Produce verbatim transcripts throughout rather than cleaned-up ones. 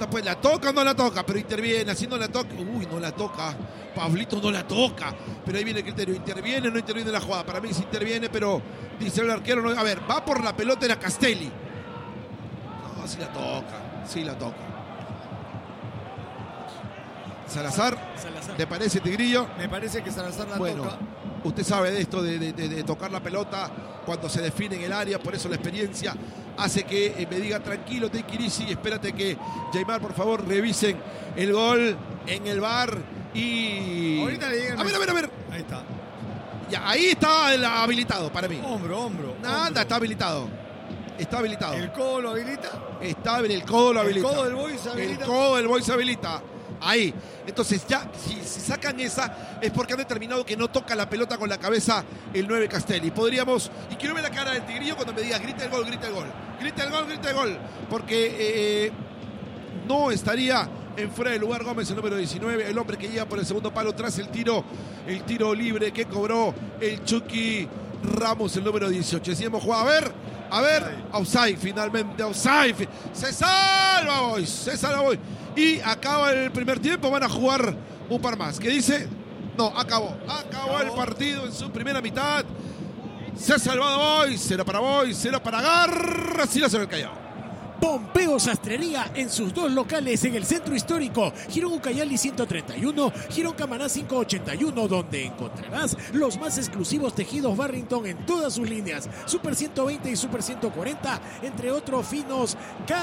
pelota, pues la toca o no la toca, pero interviene, así no la toca. Uy, no la toca. Pablito no la toca. Pero ahí viene el criterio. ¿Interviene o no interviene en la jugada? Para mí sí interviene, pero dice el arquero. No, a ver, va por la pelota era Castelli. No, sí la toca. Sí la toca. Salazar, Salazar. ¿Le parece, Tigrillo? Me parece que Salazar la bueno, toca. Usted sabe de esto, de, de, de, de tocar la pelota cuando se define en el área, por eso la experiencia hace que me diga tranquilo, take it easy, espérate que Jaymar, por favor, revisen el gol en el V A R y... Ahorita le digan... A ver, a ver, a ver. Ahí está. Ya, ahí está el habilitado para mí. Hombro, hombro. Nada, hombro. está habilitado. Está habilitado. ¿El codo lo habilita? Está, el codo lo habilita. ¿El codo del Boy se habilita? El codo del Boy se habilita. Ahí. Entonces ya, si, si sacan esa, es porque han determinado que no toca la pelota con la cabeza el nueve Castelli. Podríamos, y quiero ver la cara del Tigrillo cuando me diga grita el gol, grita el gol. Grita el gol, grita el gol. Porque eh, no estaría en fuera de lugar Gómez, el número diecinueve, el hombre que llega por el segundo palo tras el tiro, el tiro libre que cobró el Chucky Ramos, el número dieciocho. Decíamos, juega, a ver, a ver, offside, finalmente, offside. Se salva Boys, se salva Boys. Y acaba el primer tiempo, van a jugar un par más. ¿Qué dice? No, acabó. Acabó el partido en su primera mitad. Se ha salvado Boys, cero para Boys, cero para Garras y la se ve el Callao. Pompeo Sastrería en sus dos locales en el centro histórico, Girón Ucayali ciento treinta y uno, Girón Camaná quinientos ochenta y uno, donde encontrarás los más exclusivos tejidos Barrington en todas sus líneas, Super ciento veinte y Super ciento cuarenta, entre otros finos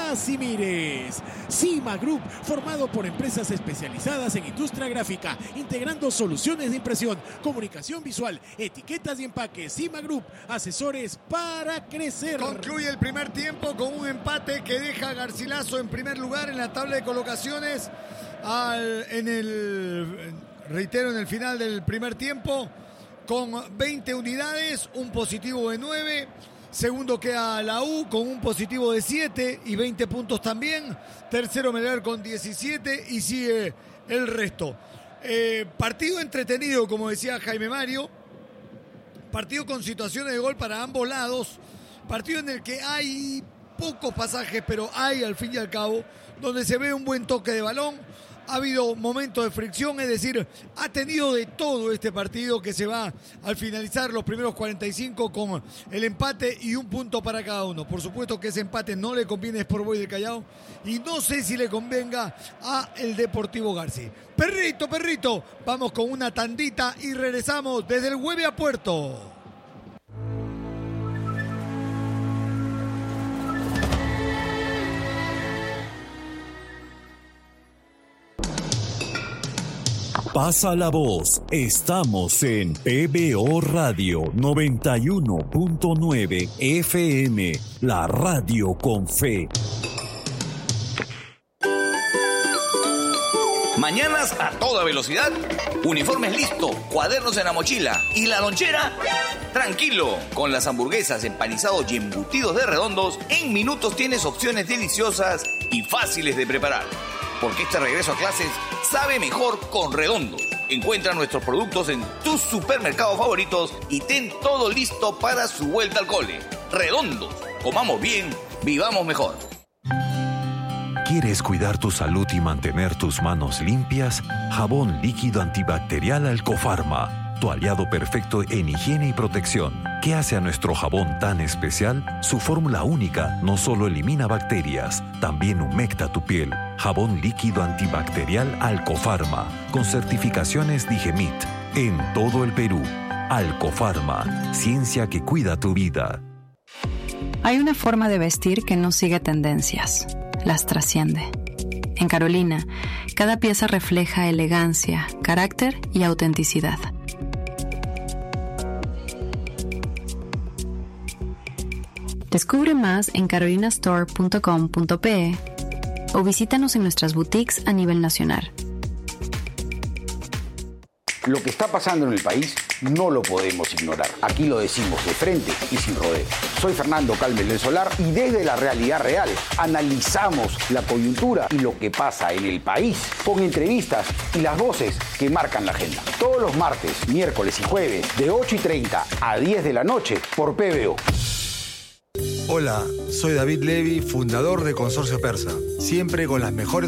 Casimires. Cima Group, formado por empresas especializadas en industria gráfica, integrando soluciones de impresión, comunicación visual, etiquetas y empaques. Cima Group, asesores para crecer. Concluye el primer tiempo con un empate que deja a Garcilaso en primer lugar en la tabla de colocaciones al, en el, reitero, en el final del primer tiempo con veinte unidades, un positivo de nueve. Segundo queda la U con un positivo de siete y veinte puntos también. Tercero Melgar con diecisiete y sigue el resto. Eh, partido entretenido, como decía Jaime Mario. Partido con situaciones de gol para ambos lados. Partido en el que hay pocos pasajes, pero hay al fin y al cabo, donde se ve un buen toque de balón. Ha habido momentos de fricción, es decir, ha tenido de todo este partido que se va al finalizar los primeros cuarenta y cinco con el empate y un punto para cada uno. Por supuesto que ese empate no le conviene a Sport Boys del Callao y no sé si le convenga a el Deportivo García. Perrito, perrito, vamos con una tandita y regresamos desde el Hueve a Puerto. Pasa la voz, estamos en P B O Radio noventa y uno punto nueve F M, la radio con fe. Mañanas a toda velocidad, uniformes listo, cuadernos en la mochila y la lonchera. Tranquilo, con las hamburguesas, empanizados y embutidos de Redondos, en minutos tienes opciones deliciosas y fáciles de preparar. Porque este regreso a clases sabe mejor con Redondos. Encuentra nuestros productos en tus supermercados favoritos y ten todo listo para su vuelta al cole. Redondos, comamos bien, vivamos mejor. ¿Quieres cuidar tu salud y mantener tus manos limpias? Jabón líquido antibacterial Alcofarma, tu aliado perfecto en higiene y protección. ¿Qué hace a nuestro jabón tan especial? Su fórmula única no solo elimina bacterias, también humecta tu piel. Jabón líquido antibacterial Alcofarma, con certificaciones Digemit, en todo el Perú. Alcofarma, ciencia que cuida tu vida. Hay una forma de vestir que no sigue tendencias, las trasciende. En Carolina, cada pieza refleja elegancia, carácter y autenticidad. Descubre más en carolina store punto com punto pe o visítanos en nuestras boutiques a nivel nacional. Lo que está pasando en el país no lo podemos ignorar. Aquí lo decimos de frente y sin rodeos. Soy Fernando Calmes del Solar y desde la realidad real analizamos la coyuntura y lo que pasa en el país con entrevistas y las voces que marcan la agenda. Todos los martes, miércoles y jueves de ocho y treinta a diez de la noche por P B O. Hola, soy David Levy, fundador de Consorcio Persa. Siempre con las mejores